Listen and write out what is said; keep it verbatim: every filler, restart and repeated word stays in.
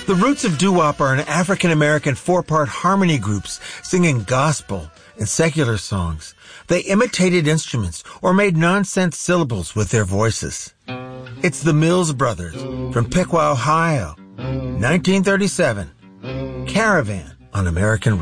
The roots of doo-wop are in African-American four-part harmony groups singing gospel and secular songs. They imitated instruments or made nonsense syllables with their voices. It's the Mills Brothers from Piqua, Ohio. nineteen thirty-seven. Caravan on American